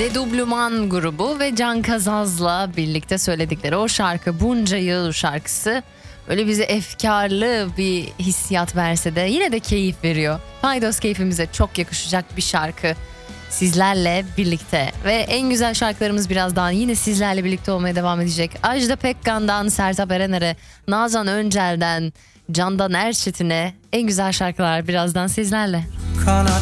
Dedubluman grubu ve Can Kazaz'la birlikte söyledikleri o şarkı, Bunca Yıl şarkısı, öyle bize efkarlı bir hissiyat verse de yine de keyif veriyor. Paydos keyfimize çok yakışacak bir şarkı sizlerle birlikte ve en güzel şarkılarımız birazdan yine sizlerle birlikte olmaya devam edecek. Ajda Pekkan'dan Sertab Erener'e, Nazan Öncel'den Candan Erçetin'e en güzel şarkılar birazdan sizlerle. Kanat